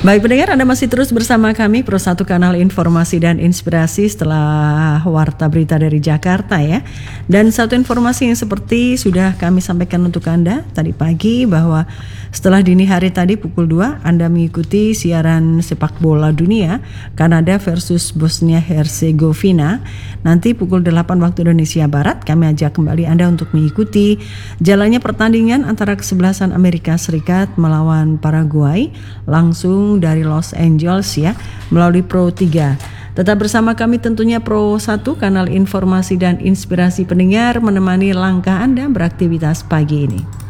Baik pendengar, Anda masih terus bersama kami Pro 1 Kanal Informasi dan Inspirasi setelah Warta Berita dari Jakarta ya. Dan satu informasi yang seperti sudah kami sampaikan untuk Anda tadi pagi, bahwa setelah dini hari tadi pukul 2 Anda mengikuti siaran sepak bola dunia Kanada versus Bosnia Herzegovina. Nanti pukul 8 waktu Indonesia Barat kami ajak kembali Anda untuk mengikuti jalannya pertandingan antara kesebelasan Amerika Serikat melawan Paraguay langsung dari Los Angeles ya, melalui Pro 3. Tetap bersama kami tentunya Pro 1 Kanal Informasi dan Inspirasi pendengar, menemani langkah Anda beraktivitas pagi ini.